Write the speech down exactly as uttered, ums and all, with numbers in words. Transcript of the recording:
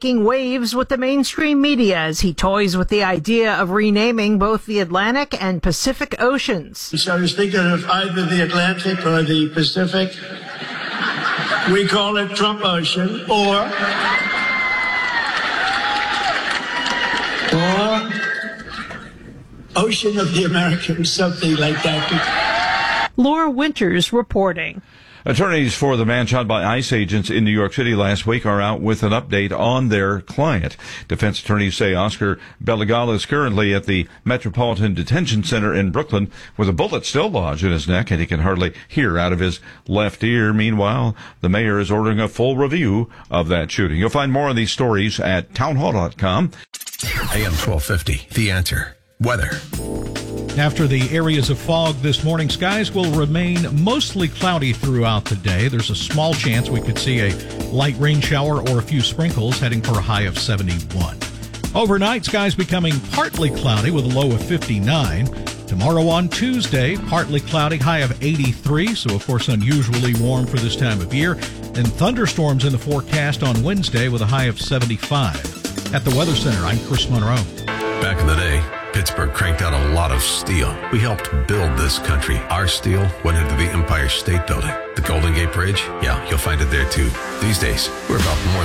making waves with the mainstream media as he toys with the idea of renaming both the Atlantic and Pacific Oceans. So I was thinking of either the Atlantic or the Pacific. We call it Trump Ocean, or, or Ocean of the Americans, something like that. Laura Winters reporting. Attorneys for the man shot by ICE agents in New York City last week are out with an update on their client. Defense attorneys say Oscar Belagal is currently at the Metropolitan Detention Center in Brooklyn with a bullet still lodged in his neck, and he can hardly hear out of his left ear. Meanwhile, the mayor is ordering a full review of that shooting. You'll find more of these stories at townhall dot com. A M twelve fifty, The Answer. Weather. After the areas of fog this morning, skies will remain mostly cloudy throughout the day. There's a small chance we could see a light rain shower or a few sprinkles, heading for a high of seventy-one. Overnight, skies becoming partly cloudy with a low of fifty-nine. Tomorrow on Tuesday, partly cloudy, high of eighty-three, so of course unusually warm for this time of year. And thunderstorms in the forecast on Wednesday with a high of seventy-five. At the Weather Center, I'm Chris Monroe. Back in the day, Pittsburgh cranked out a lot of steel. We helped build this country. Our steel went into the Empire State Building. The Golden Gate Bridge, yeah, you'll find it there too. These days, we're about more